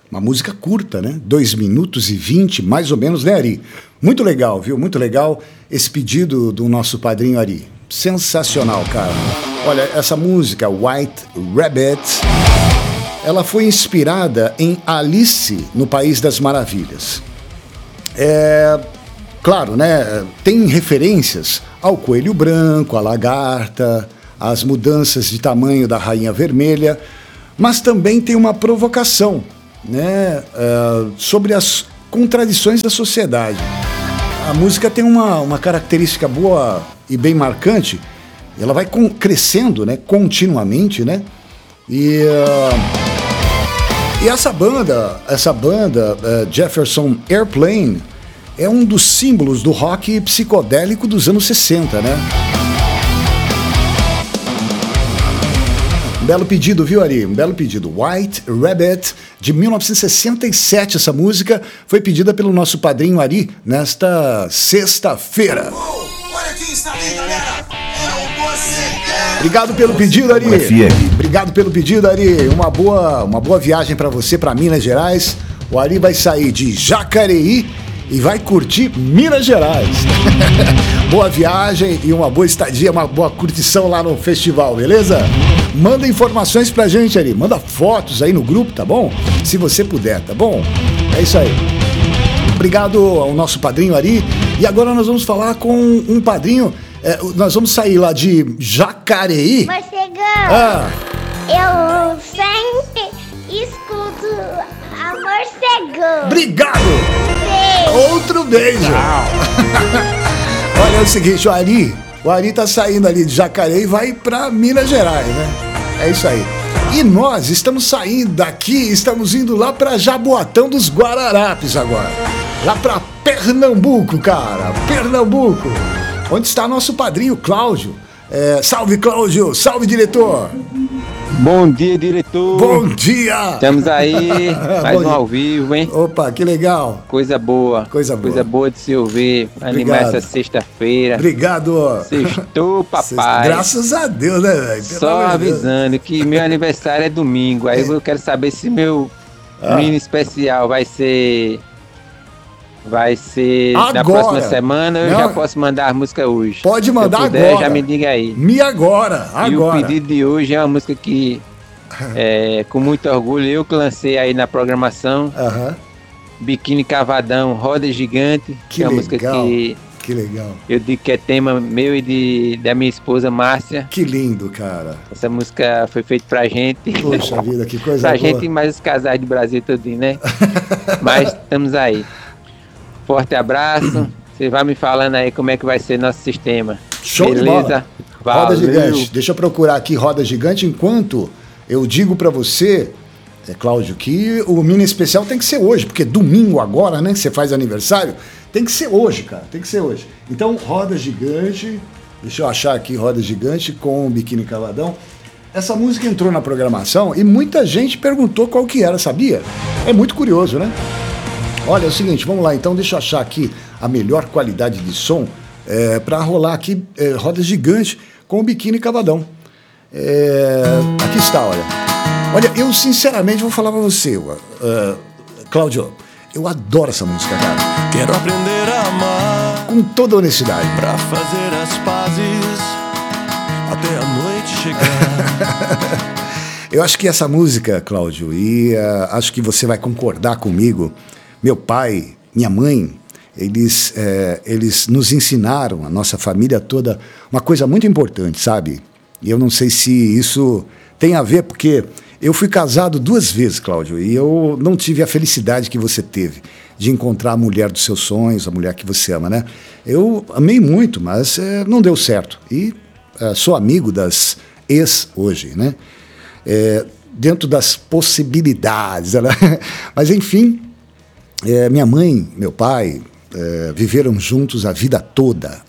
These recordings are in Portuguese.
Uma música curta, né? 2 minutos e 20, mais ou menos, né, Ari? Muito legal, viu? Muito legal esse pedido do nosso padrinho Ari. Sensacional, cara. Olha, essa música, White Rabbit, ela foi inspirada em Alice no País das Maravilhas. Claro, né? Tem referências ao coelho branco, à lagarta, às mudanças de tamanho da Rainha Vermelha, mas também tem uma provocação, né? Sobre as contradições da sociedade. A música tem uma característica boa e bem marcante. Ela vai crescendo, né? Continuamente, né? E essa banda Jefferson Airplane, é um dos símbolos do rock psicodélico dos anos 60, né? Um belo pedido, viu, Ari? Um belo pedido. White Rabbit, de 1967. Essa música foi pedida pelo nosso padrinho Ari nesta sexta-feira. Olha quem está aí, galera! É o Mocegão! Obrigado pelo pedido, Ari. Obrigado pelo pedido, Ari. Uma boa viagem para você, para Minas Gerais. O Ari vai sair de Jacareí e vai curtir Minas Gerais. Boa viagem e uma boa estadia, uma boa curtição lá no festival, beleza? Manda informações pra gente ali, manda fotos aí no grupo, tá bom? Se você puder, tá bom? É isso aí. Obrigado ao nosso padrinho Ari. E agora nós vamos falar com um padrinho. Nós vamos sair lá de Jacareí. Morcegão, eu sempre escuto a Morcegão. Obrigado! Beijo. Outro beijo! Olha, é o seguinte, o Ari tá saindo ali de Jacareí e vai pra Minas Gerais, né? É isso aí. E nós estamos saindo daqui, estamos indo lá pra Jaboatão dos Guararapes agora. Lá pra Pernambuco, cara. Pernambuco. Onde está nosso padrinho Cláudio. Salve, Cláudio. Salve, diretor. Bom dia, diretor. Bom dia. Estamos aí, mais um ao vivo, hein? Opa, que legal. Coisa boa. Coisa boa de se ouvir. Animar essa sexta-feira. Obrigado. Sextou, papai. Graças a Deus, né, velho? Só avisando que meu aniversário é domingo. Aí eu quero saber se meu mini especial vai ser agora, na próxima semana. Eu já posso mandar a música hoje. Pode mandar se eu puder, agora. Já me diga aí. Agora. E o pedido de hoje é uma música que, com muito orgulho, eu que lancei aí na programação. Biquíni Cavadão, Roda Gigante. Que é uma música que legal. Eu digo que é tema meu e da minha esposa Márcia. Que lindo, cara. Essa música foi feita pra gente. Poxa vida, que coisa pra boa. gente e mais os casais do Brasil todinho, né? Mas estamos aí. Forte abraço. Você vai me falando aí como é que vai ser nosso sistema. Show de bola. Valeu. Roda Gigante. Deixa eu procurar aqui Roda Gigante enquanto eu digo pra você, Cláudio, que o mini especial tem que ser hoje, porque domingo agora, né, que você faz aniversário, tem que ser hoje, cara. Tem que ser hoje. Então, Roda Gigante. Deixa eu achar aqui Roda Gigante com o Biquíni Cavadão. Essa música entrou na programação e muita gente perguntou qual que era, sabia? É muito curioso, né? Olha, é o seguinte, vamos lá então, deixa eu achar aqui a melhor qualidade de som para rolar aqui Roda Gigante com o Biquíni Cavadão. Aqui está, olha. Olha, eu sinceramente vou falar para você, Cláudio, eu adoro essa música, cara. Quero aprender a amar com toda honestidade. Pra fazer as pazes até a noite chegar. Eu acho que essa música, Cláudio, e acho que você vai concordar comigo, meu pai, minha mãe, eles nos ensinaram, a nossa família toda, uma coisa muito importante, sabe? E eu não sei se isso tem a ver, porque eu fui casado 2 vezes, Cláudio, e eu não tive a felicidade que você teve de encontrar a mulher dos seus sonhos, a mulher que você ama, né? Eu amei muito, mas não deu certo. E sou amigo das ex hoje, né? Dentro das possibilidades, né? Mas enfim, minha mãe, meu pai viveram juntos a vida toda,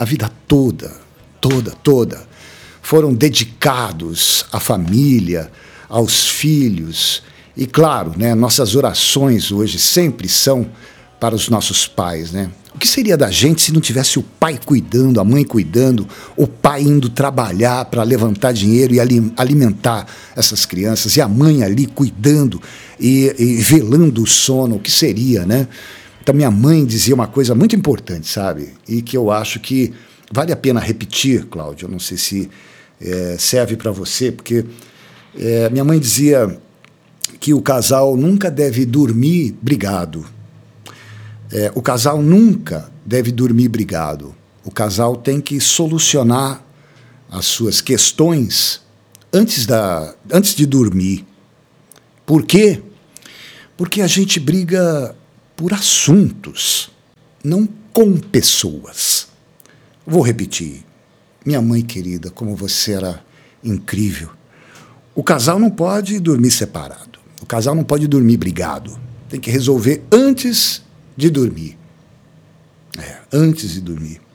foram dedicados à família, aos filhos, e claro, né, nossas orações hoje sempre são para os nossos pais, né? O que seria da gente se não tivesse o pai cuidando, a mãe cuidando, o pai indo trabalhar para levantar dinheiro e alimentar essas crianças, e a mãe ali cuidando e velando o sono? O que seria, né? Então, minha mãe dizia uma coisa muito importante, sabe? E que eu acho que vale a pena repetir, Cláudio. Eu não sei se serve para você, porque minha mãe dizia que o casal nunca deve dormir brigado. O casal nunca deve dormir brigado. O casal tem que solucionar as suas questões antes de dormir. Por quê? Porque a gente briga por assuntos, não com pessoas. Vou repetir. Minha mãe querida, como você era incrível. O casal não pode dormir separado. O casal não pode dormir brigado. Tem que resolver antes de dormir. Antes de dormir.